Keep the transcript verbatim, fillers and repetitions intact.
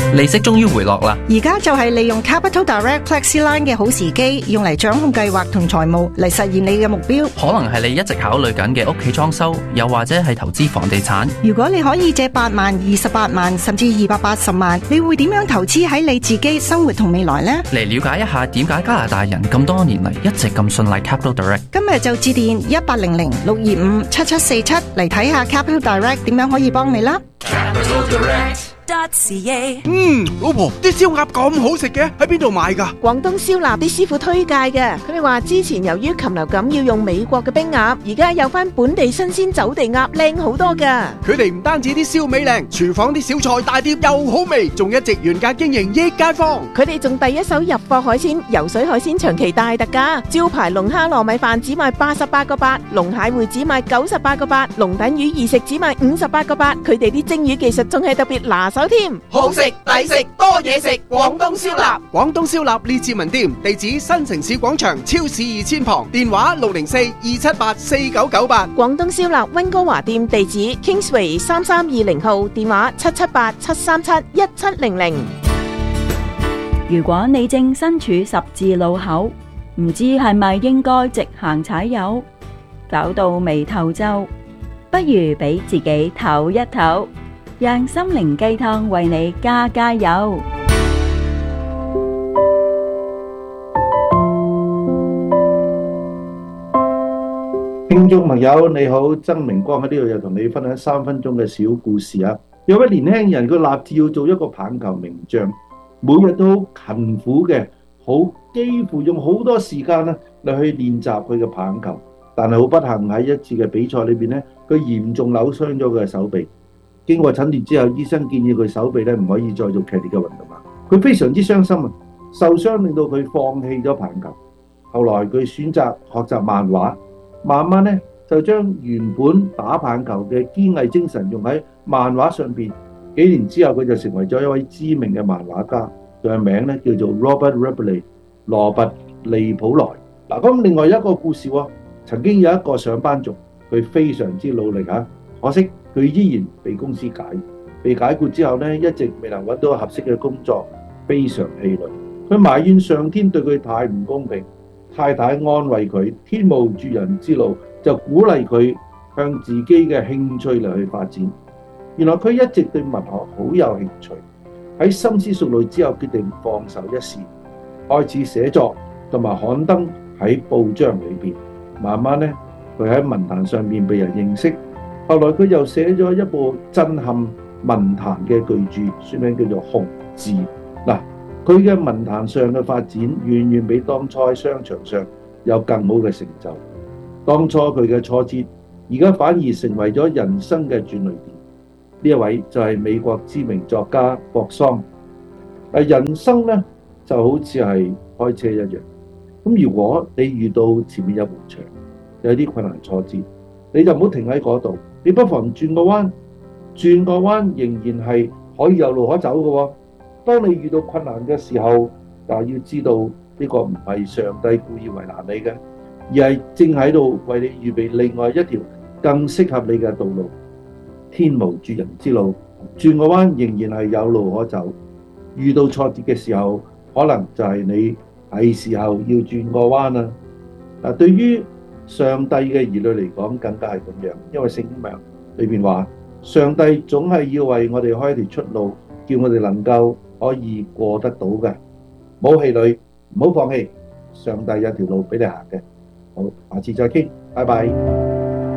利息終於回落啦。 而家就係利用 Capital Direct FlexiLine 嘅好時機，用嚟掌控計劃同財務，嚟實現你嘅目標。 可能係你一直考慮緊嘅屋企裝修，又或者係投資房地產。 如果你可以借八萬、二十八萬甚至二百八十萬，你會點樣投資喺你自己生活同未來呢？ 嚟了解一下點解加拿大人咁多年嚟一直咁信賴 Capital Direct。 今日就致電一八零零六二五七七四七嚟睇下 Capital Direct 點樣可以幫你啦。 嗯，老婆，啲燒鴨咁好食嘅，喺邊度買㗎？ 廣東燒臘啲師傅推介嘅，佢哋話之前由於禽流感要用美國嘅冰鴨，而家有翻本地新鮮走地鴨，靚好多㗎。 佢哋唔單止啲燒味靚，廚房啲小菜大碟又好味，仲一直原價經營益街坊。 佢哋仲第一手入貨海鮮，游水海鮮長期大特價，招牌龍蝦糯米飯只賣八十八個八，龍蟹會只賣九十八個八，龍躉魚二食只賣五十八個八。佢哋啲蒸魚技術仲係特別拿手添， 好食抵食多嘢食，廣東燒臘。廣東燒臘列治文店，地址新城市廣場超市二千旁，電話六零四二七八四九九八。 廣東燒臘溫哥華店地址 Kingsway 三三二零號，電話七七八七三七一七零零。 如果你正身處十字路口，唔知係咪應該直行踩油，搞到眉頭皺，不如俾自己唞一唞，讓心靈雞湯為你加加油。 聽眾朋友你好，曾明光喺呢度又同你分享三分鐘嘅小故事啊！有位年輕人佢立志要做一個棒球名將，每日都好勤苦嘅，好幾乎用好多時間咧嚟去練習佢嘅棒球，但係好不幸喺一次嘅比賽裏邊咧，佢嚴重扭傷咗佢嘅手臂。經過診斷之後，醫生建議佢手臂咧唔可以再做劇烈嘅運動啦。佢非常之傷心啊！受傷令到佢放棄咗棒球。後來佢選擇學習漫畫，慢慢咧就將原本打棒球嘅堅毅精神用喺漫畫上邊。幾年之後，佢就成為咗一位知名嘅漫畫家，佢嘅名咧叫做 Robert Rabelais 羅拔利普萊。嗱，咁另外一個故事喎，曾經有一個上班族，佢非常之努力嚇，可惜佢依然被公司解，被解僱之後咧，一直未能揾到合適嘅工作，非常氣餒。佢埋怨上天對佢太唔公平，太太安慰佢，天無絕人之路，就鼓勵佢向自己嘅興趣嚟去發展。原來佢一直對文學好有興趣，喺深思熟慮之後，決定放手一試，開始寫作同埋刊登喺報章裏邊。慢慢咧，佢喺文壇上面被人認識。後來佢又寫咗一部震撼文壇嘅巨著，書名叫做《紅字》。嗱，佢嘅文壇上嘅發展遠遠比當初喺商場上有更好嘅成就。當初佢嘅挫折，而家反而成為咗人生嘅轉捩點。呢一位就係美國知名作家霍桑。人生咧就好似係開車一樣，咁如果你遇到前面有埲牆，有啲困難挫折，你就唔好停喺嗰度，你不妨轉個彎，轉個彎仍然係可以有路可走嘅喎。當你遇到困難嘅時候，就要知道呢個唔係上帝故意為難你嘅，而係正喺度為你預備另外一條更適合你嘅道路。天無絕人之路，轉個彎仍然係有路可走。遇到挫折嘅時候，可能就係你係時候要轉個彎啦。嗱，對於上帝嘅兒女嚟講，更加係咁樣，因為聖經裏邊話，上帝總係要為我哋開一條出路，叫我哋能夠可以過得到嘅。唔好氣餒，唔好放棄，上帝有條路俾你行嘅。好，下次再傾，拜拜。